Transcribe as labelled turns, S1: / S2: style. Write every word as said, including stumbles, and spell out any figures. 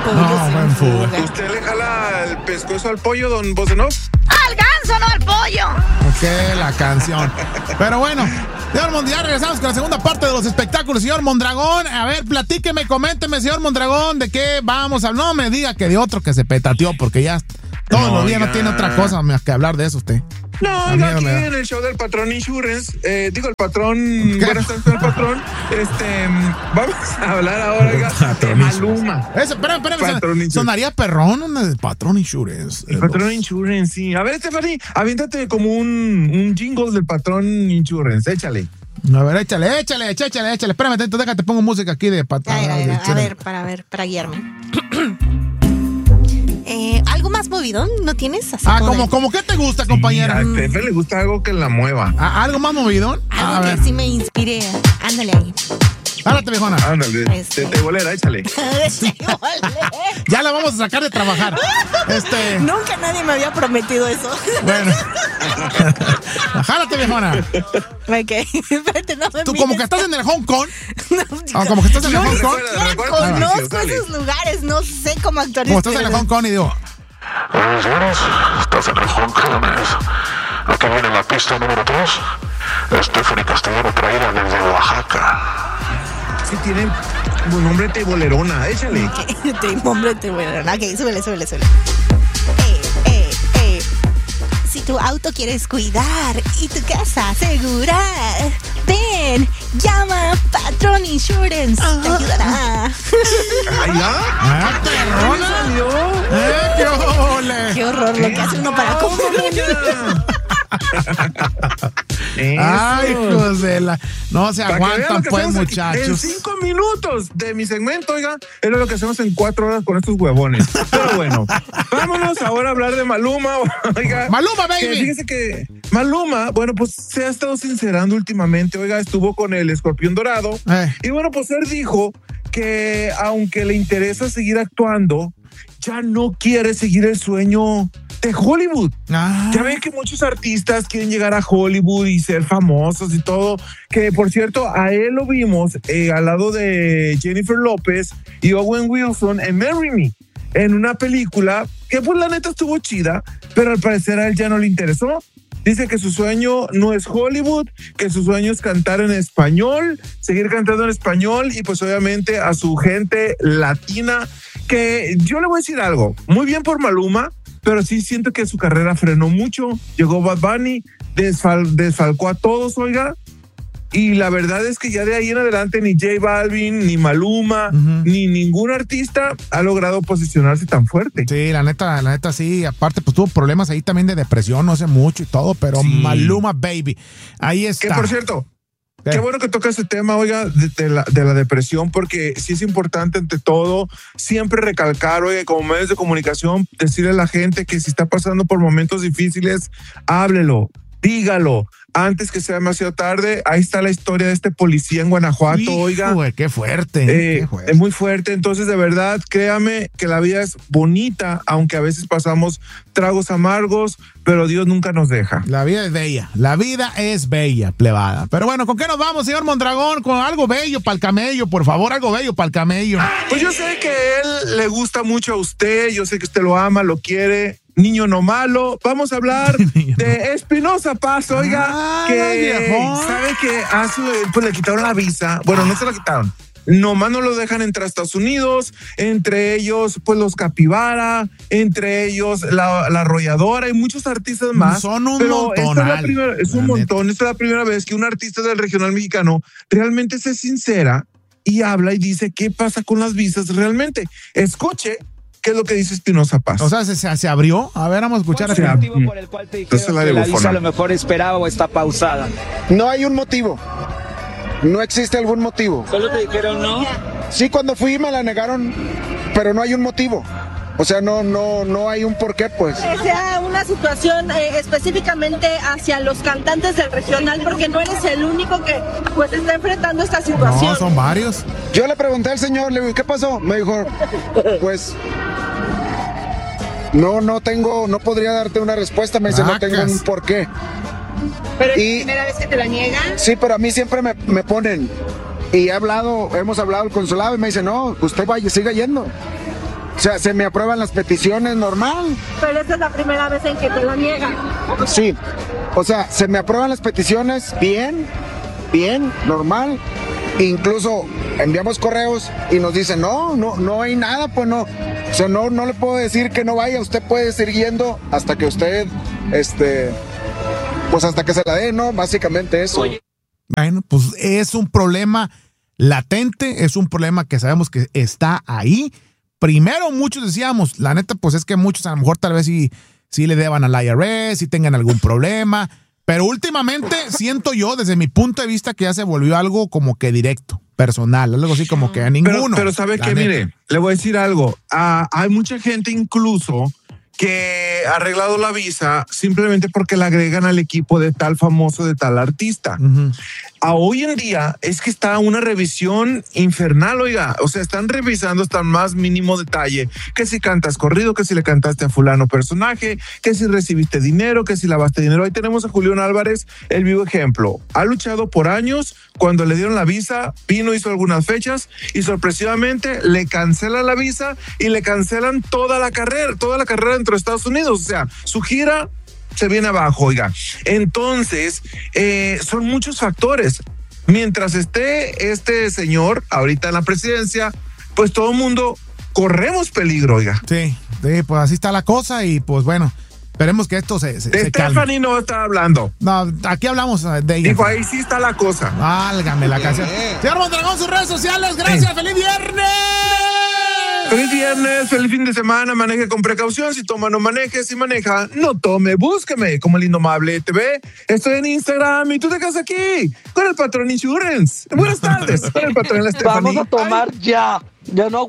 S1: No, buen fuga.
S2: ¿Usted le jala el pescuezo al pollo, don Bocenov?
S1: ¡Al ganso, no al pollo!
S3: Ok, la canción. Pero bueno, señor Mondragón, regresamos con la segunda parte de los espectáculos. Señor Mondragón, a ver, platíqueme, coménteme, señor Mondragón, de qué vamos a hablar. No me diga que de otro que se petateó, porque ya todos
S2: No,
S3: los días
S2: ya.
S3: no tiene otra cosa más que hablar de eso usted.
S2: No,
S3: A
S2: oiga,
S3: mí no
S2: aquí
S3: me da.
S2: en el show del Patrón Insurance, eh, digo, el patrón,
S3: ¿Qué?
S2: buenas tardes, el patrón, este, vamos a hablar ahora, oiga, de
S3: Patrón
S2: Maluma.
S3: Ese, espérame, espérame,
S2: Patrón
S3: son-
S2: Insurance.
S3: sonaría perrón un eh, Patrón Insurance.
S2: El
S3: Eh,
S2: Patrón
S3: los-
S2: Insurance, sí. A ver, Stephanie, aviéntate como un, un jingle del Patrón Insurance, échale.
S3: A ver, échale, échale, échale, échale. Espérame, tantito, déjate, pongo música aquí de Patrón.
S1: A ver, a ver, a ver, para ver, para guiarme. eh, ¿Algo más movidón? ¿No tienes? Así
S3: Ah,
S1: como
S3: como,
S1: de-
S3: como ¿qué te gusta,
S2: Sí,
S3: compañera?
S2: a Steph le gusta algo que la mueva.
S3: Ah, ¿algo más movidón? A
S1: Algo
S3: ver,
S1: que sí me inspire. Ándale ahí.
S3: párate, viejona.
S2: Ándale,
S1: Este.
S2: de tebolera, échale.
S3: Ya la vamos a sacar de trabajar. Este,
S1: Nunca nadie me había prometido eso.
S3: bueno. Jálate, viejona.
S1: Ok, espérate, no me
S3: Tú
S1: mires.
S3: como que estás en el Hong Kong.
S1: No,
S3: Ah, como que estás en el
S1: yo
S3: Hong
S1: ni
S3: Kong.
S1: siquiera
S2: Recuerda,
S1: conozco
S2: recuerda, dale.
S1: esos lugares, no sé cómo actuar.
S3: Como estás en el Hong Kong y digo,
S4: Buenos días, estás en el Hong Kong. Aquí viene la pista número tres. Stephanie Castellano traída desde Oaxaca.
S2: Sí, tiene buen nombre tebolerona, échale.
S1: Te, hombre, te voy a dar. Ok, súbele, súbele, súbele. Eh, eh, eh. Si tu auto quieres cuidar y tu casa asegurar, ven, llama a Patrón Insurance. Te ayudará.
S2: Ay, ya.
S3: ¡ah, perrona!
S2: ¿Salió?
S3: ¡Eh, qué ole!
S1: Qué horror lo que hace uno para comer.
S2: Eso.
S3: Ay, hijos de la... No se
S2: Para que vean
S3: aguantan,
S2: lo que
S3: pues,
S2: hacemos aquí. En
S3: muchachos.
S2: cinco minutos de mi segmento, oiga, es lo que hacemos en cuatro horas con estos huevones. Pero bueno, vámonos ahora a hablar de Maluma, oiga.
S3: Maluma,
S2: Que
S3: baby.
S2: fíjese que Maluma, bueno, pues se ha estado sincerando últimamente, oiga, estuvo con el Escorpión Dorado.
S3: Eh.
S2: Y bueno, pues él dijo que aunque le interesa seguir actuando, ya no quiere seguir el sueño de Hollywood.
S3: Ah.
S2: Ya ven que muchos artistas quieren llegar a Hollywood y ser famosos y todo. Que por cierto, a él lo vimos eh, al lado de Jennifer López y Owen Wilson en Marry Me, en una película que pues la neta estuvo chida, pero al parecer a él ya no le interesó. Dice que su sueño no es Hollywood, que su sueño es cantar en español, seguir cantando en español y pues obviamente a su gente latina, que yo le voy a decir algo, muy bien por Maluma, pero sí siento que su carrera frenó mucho. Llegó Bad Bunny, desfal, desfalcó a todos, oiga. Y la verdad es que ya de ahí en adelante ni J Balvin, ni Maluma,
S3: Ujú.
S2: ni ningún artista ha logrado posicionarse tan fuerte.
S3: Sí, la neta, la neta sí. Aparte, pues tuvo problemas ahí también de depresión, no sé mucho y todo, pero
S2: Sí.
S3: Maluma, baby. Ahí está.
S2: Que por cierto,
S3: ¿Qué?
S2: qué bueno que toca ese tema, oiga, de, de la, de la depresión, porque sí es importante ante todo siempre recalcar, oiga, como medios de comunicación, decirle a la gente que si está pasando por momentos difíciles, háblelo, dígalo, antes que sea demasiado tarde. Ahí está la historia de este policía en Guanajuato,
S3: Hijo,
S2: oiga.
S3: güey, qué fuerte.
S2: Eh,
S3: qué fuerte.
S2: es muy fuerte, entonces de verdad, créame que la vida es bonita, aunque a veces pasamos tragos amargos, pero Dios nunca nos deja.
S3: La vida es bella. La vida es bella, plebada. Pero bueno, ¿con qué nos vamos, señor Mondragón? Con algo bello para el camello, por favor, algo bello para el camello.
S2: Pues yo sé que él le gusta mucho a usted, yo sé que usted lo ama, lo quiere. Niño no malo. Vamos a hablar de Espinosa Paz, oiga,
S3: Ay,
S2: que
S3: viejón.
S2: sabe que a su, pues le quitaron la visa. Bueno, no se la quitaron. Nomás no lo dejan entrar a Estados Unidos, entre ellos, pues los Capibara, entre ellos la, la Arrolladora y muchos artistas más.
S3: Son un
S2: Pero esta es, la
S3: montonal,
S2: primera, es
S3: la
S2: un
S3: neta.
S2: montón. Esta es la primera vez que un artista del regional mexicano realmente se sincera y habla y dice qué pasa con las visas realmente. Escuche qué es lo que dice Espinosa Paz.
S3: O sea, se, se, se abrió. A ver, vamos a escuchar.
S2: O sea,
S3: a
S5: motivo por el cual te
S2: Entonces
S5: dijeron
S2: la
S5: que
S2: de
S5: la
S2: bufona.
S5: visa a lo mejor esperaba o está pausada?
S6: No hay un motivo. No existe algún motivo.
S5: Solo te dijeron no.
S6: Sí, cuando fui me la negaron, pero no hay un motivo. O sea, no, no, no hay un porqué, pues.
S7: Que sea una situación eh, específicamente hacia los cantantes del regional, porque no eres el único que pues está enfrentando esta situación.
S3: No, son varios.
S6: Yo le pregunté al señor, le digo, ¿qué pasó? Me dijo, pues, no, no tengo, no podría darte una respuesta. Me dice, no tengo
S3: Vacas.
S6: un porqué.
S7: Pero es
S6: Y-
S7: la primera vez que te la niegan.
S6: Sí, pero a mí siempre me, me ponen, y he hablado, hemos hablado al consulado y me dice, no, usted vaya, siga yendo. O sea, se me aprueban las peticiones normal.
S7: Pero esta es la primera vez en que te la niegan.
S6: Sí. O sea, se me aprueban las peticiones bien, bien, normal. Incluso enviamos correos y nos dicen, no, no, no hay nada, pues no. O sea, no, no le puedo decir que no vaya. Usted puede seguir yendo hasta que usted, este, pues hasta que se la dé, ¿no? Básicamente eso.
S5: Oye.
S3: Bueno, pues es un problema latente, es un problema que sabemos que está ahí. Primero muchos decíamos, la neta, pues es que muchos a lo mejor tal vez sí, sí le deban al I R S, sí tengan algún problema, pero últimamente siento yo, desde mi punto de vista, que ya se volvió algo como que directo, personal, algo así como que a ninguno.
S2: Pero, pero ¿sabe qué? Mire, le voy a decir algo. Ah, hay mucha gente incluso que ha arreglado la visa simplemente porque la agregan al equipo de tal famoso, de tal artista.
S3: Uh-huh.
S2: A hoy en día es que está una revisión infernal, oiga, o sea, están revisando hasta el más mínimo detalle, que si cantas corrido, que si le cantaste a fulano personaje, que si recibiste dinero, que si lavaste dinero. Ahí tenemos a Julián Álvarez, el vivo ejemplo. Ha luchado por años, cuando le dieron la visa, vino, hizo algunas fechas y sorpresivamente le cancelan la visa y le cancelan toda la carrera, toda la carrera dentro de Estados Unidos, o sea, su gira se viene abajo, oiga. Entonces, eh, son muchos factores. Mientras esté este señor ahorita en la presidencia, pues todo el mundo corremos peligro, oiga.
S3: Sí, sí, pues así está la cosa y pues bueno, esperemos que esto se, se,
S2: de
S3: se calme.
S2: Stephanie no está hablando.
S3: No, aquí hablamos de ella.
S2: Dijo, ahí sí está la cosa.
S3: Válgame la canción. Señor Mondragón, sus redes sociales, gracias,
S2: sí.
S3: ¡Feliz viernes!
S2: Feliz viernes, feliz fin de semana, maneje con precaución, si toma no maneje, si maneja no tome, búsqueme como el Indomable T V, estoy en Instagram y tú te quedas aquí con el Patrón Insurance. Buenas tardes, con el Patrón Stephanie.
S5: Vamos a tomar Ay. ya, ya no